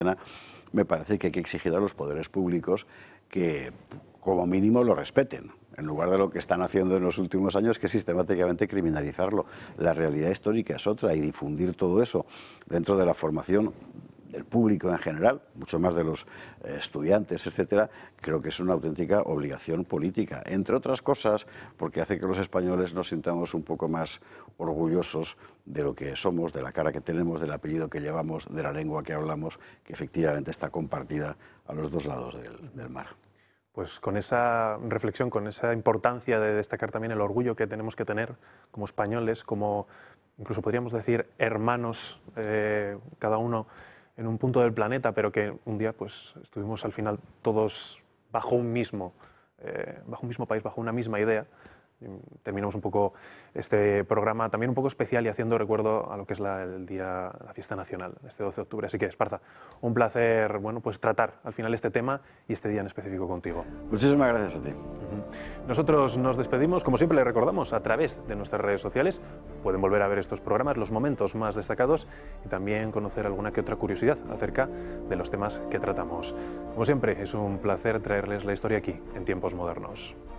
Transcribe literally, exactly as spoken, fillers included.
Me parece que hay que exigir a los poderes públicos que, como mínimo, lo respeten, en lugar de lo que están haciendo en los últimos años, que es sistemáticamente criminalizarlo. La realidad histórica es otra, y difundir todo eso dentro de la formación del público en general, mucho más de los eh, estudiantes, etcétera, creo que es una auténtica obligación política, entre otras cosas, porque hace que los españoles nos sintamos un poco más orgullosos de lo que somos, de la cara que tenemos, del apellido que llevamos, de la lengua que hablamos, que efectivamente está compartida a los dos lados del, del mar. Pues con esa reflexión, con esa importancia de destacar también el orgullo que tenemos que tener como españoles, como incluso podríamos decir hermanos, eh, cada uno en un punto del planeta, pero que un día pues estuvimos al final todos bajo un mismo, eh, bajo un mismo país, bajo una misma idea. Terminamos un poco este programa también un poco especial y haciendo recuerdo a lo que es la, el día, la fiesta nacional, este doce de octubre. Así que, Esparza, un placer, bueno, pues tratar al final este tema y este día en específico contigo. Muchísimas gracias a ti. Uh-huh. Nosotros nos despedimos, como siempre le recordamos, a través de nuestras redes sociales. Pueden volver a ver estos programas, los momentos más destacados y también conocer alguna que otra curiosidad acerca de los temas que tratamos. Como siempre, es un placer traerles la historia aquí, en Tiempos Modernos.